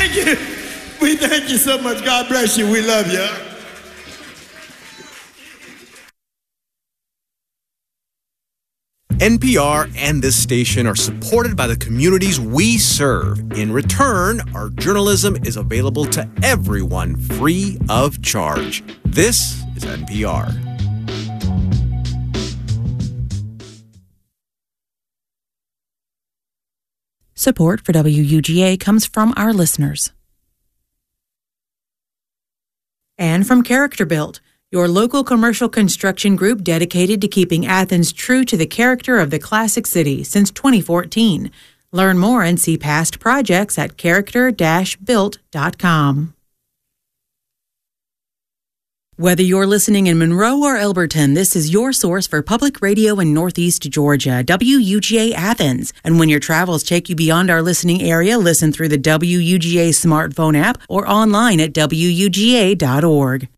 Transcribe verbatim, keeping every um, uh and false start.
Thank you. We thank you so much. God bless you. We love you. N P R and this station are supported by the communities we serve. In return, our journalism is available to everyone free of charge. This is N P R. Support for W U G A comes from our listeners. And from Character Built, your local commercial construction group dedicated to keeping Athens true to the character of the classic city since twenty fourteen. Learn more and see past projects at character dash built dot com. Whether you're listening in Monroe or Elberton, this is your source for public radio in Northeast Georgia, W U G A Athens. And when your travels take you beyond our listening area, listen through the W U G A smartphone app or online at W U G A dot org.